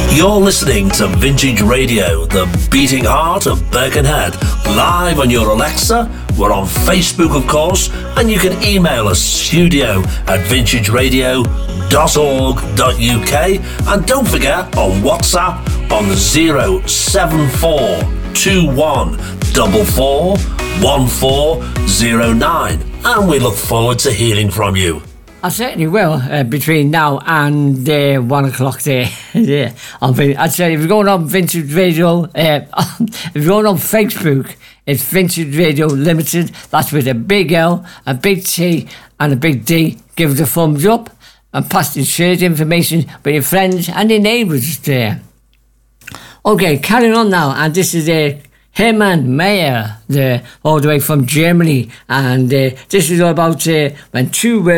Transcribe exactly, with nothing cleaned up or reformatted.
You're listening to Vintage Radio, the beating heart of Birkenhead. Live on your Alexa. We're on Facebook, of course, and you can email us studio at vintage radio dot org dot U K. And don't forget, on WhatsApp on the zero seven four two one four four one four zero nine. And we look forward to hearing from you. I certainly will, uh, between now and uh, one o'clock there. yeah, I'll be, I'd say if you're going on Vintage Radio, uh, if you're going on Facebook, it's Vintage Radio Limited. That's with a big L, a big T and a big D. Give it a thumbs up and pass and share the information with your friends and your neighbours there. Okay, carrying on now, and this is a uh, Hermann Mayer, the, all the way from Germany, and uh, this is all about uh, when two